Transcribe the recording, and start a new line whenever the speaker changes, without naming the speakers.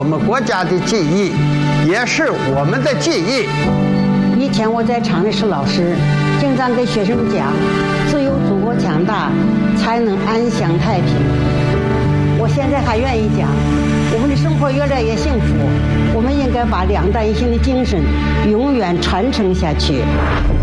我们国家的记忆，也是我们的记忆。
以前我在厂里是老师，经常给学生讲，只有祖国强大，才能安享太平。我现在还愿意讲，我们的生活越来越幸福，我们应该把两弹一星的精神永远传承下去。